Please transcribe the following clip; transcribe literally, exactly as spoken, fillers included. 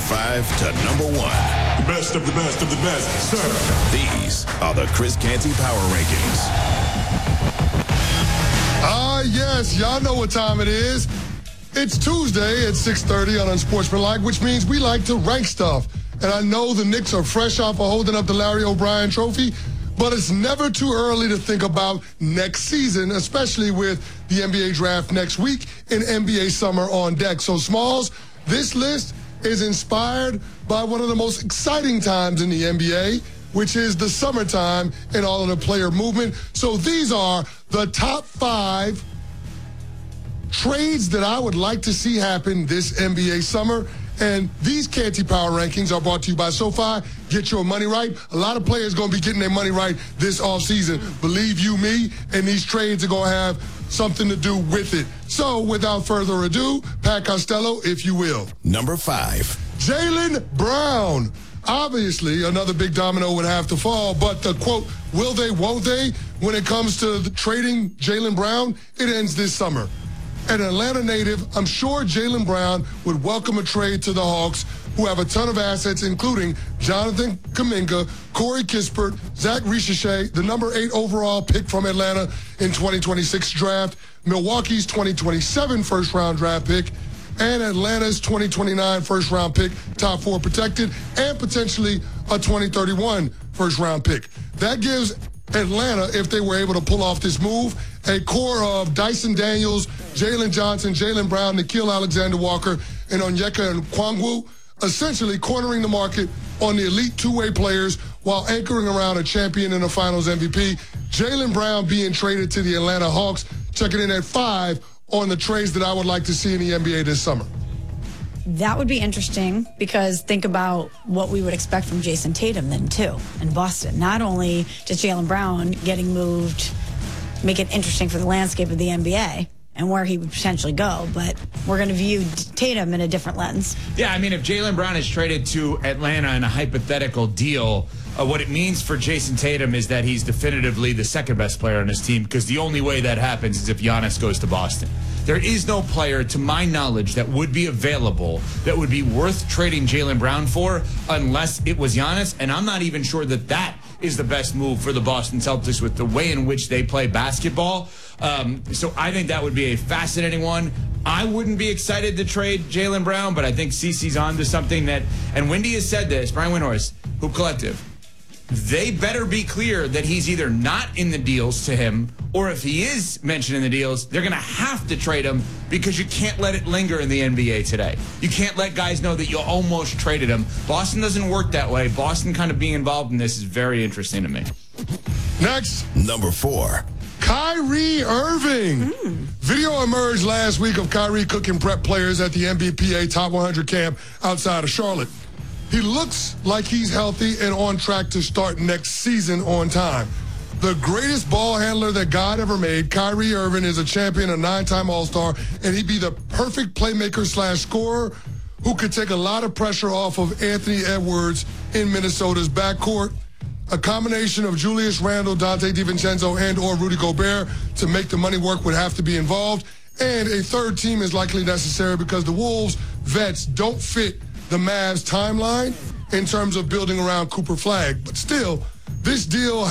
five to number one. Best of the best of the best, sir. These are the Chris Canty Power Rankings. Ah, yes, y'all know what time it is. It's Tuesday at six thirty on Unsportsmanlike, which means we like to rank stuff. And I know the Knicks are fresh off of holding up the Larry O'Brien trophy, but it's never too early to think about next season, especially with the N B A draft next week and N B A summer on deck. So, Smalls, this list is inspired by one of the most exciting times in the N B A, which is the summertime and all of the player movement. So these are the top five trades that I would like to see happen this N B A summer. And these Canty Power Rankings are brought to you by SoFi. Get your money right. A lot of players going to be getting their money right this offseason. Believe you me, and these trades are going to have something to do with it. So, without further ado, Pat Costello, if you will. Number five. Jaylen Brown. Obviously, another big domino would have to fall, but the quote, will they, won't they, when it comes to the trading Jaylen Brown, it ends this summer. An Atlanta native, I'm sure Jaylen Brown would welcome a trade to the Hawks, who have a ton of assets, including Jonathan Kuminga, Corey Kispert, Zach Ricochet, the number eight overall pick from Atlanta in twenty twenty-six draft, Milwaukee's twenty twenty-seven first-round draft pick, and Atlanta's twenty twenty-nine first-round pick, top four protected, and potentially a twenty thirty-one first-round pick. That gives Atlanta, if they were able to pull off this move, a core of Dyson Daniels, Jalen Johnson, Jaylen Brown, Nickeil Alexander-Walker, and Onyeka Okongwu, essentially cornering the market on the elite two-way players while anchoring around a champion and a finals M V P. Jaylen Brown being traded to the Atlanta Hawks, checking in at five on the trades that I would like to see in the N B A this summer. That would be interesting because think about what we would expect from Jason Tatum then, too, in Boston. Not only does Jaylen Brown getting moved make it interesting for the landscape of the N B A and where he would potentially go, but we're going to view Tatum in a different lens. Yeah, I mean, if Jaylen Brown is traded to Atlanta in a hypothetical deal, uh, what it means for Jason Tatum is that he's definitively the second best player on his team, because the only way that happens is if Giannis goes to Boston. There is no player, to my knowledge, that would be available that would be worth trading Jaylen Brown for unless it was Giannis, and I'm not even sure that that is the best move for the Boston Celtics with the way in which they play basketball. Um, so I think that would be a fascinating one. I wouldn't be excited to trade Jaylen Brown, but I think CeCe's on to something that, and Wendy has said this, Brian Windhorst, Hoop Collective, they better be clear that he's either not in the deals to him, or if he is mentioned in the deals, they're going to have to trade him, because you can't let it linger in the N B A today. You can't let guys know that you almost traded him. Boston doesn't work that way. Boston kind of being involved in this is very interesting to me. Next. Number four. Kyrie Irving. Mm. Video emerged last week of Kyrie cooking prep players at the N B P A Top one hundred camp outside of Charlotte. He looks like he's healthy and on track to start next season on time. The greatest ball handler that God ever made, Kyrie Irving, is a champion, a nine-time All-Star, and he'd be the perfect playmaker slash scorer who could take a lot of pressure off of Anthony Edwards in Minnesota's backcourt. A combination of Julius Randle, Dante DiVincenzo, and or Rudy Gobert to make the money work would have to be involved. And a third team is likely necessary because the Wolves' vets don't fit the Mavs' timeline in terms of building around Cooper Flagg. But still, this deal